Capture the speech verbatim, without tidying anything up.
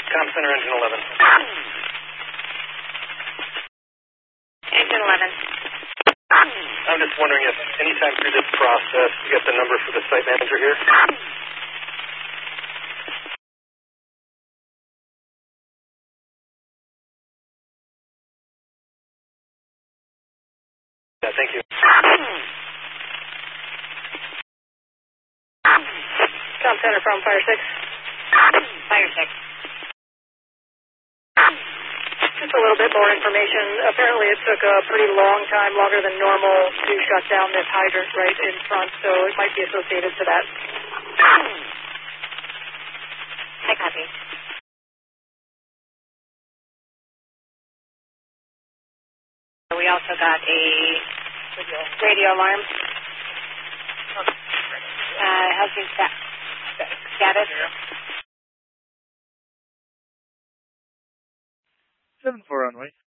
Com Center, Engine eleven. Engine eleven. I'm just wondering if anytime through this process you get the number for the site manager here. Yeah, thank you. Com Center from Fire six. Fire six. Just a little bit more information. Apparently it took a pretty long time, longer than normal, to shut down this hydrant right in front, so it might be associated to that. I copy. We also got a radio alarm. Uh, how's your stat status? seven four runway.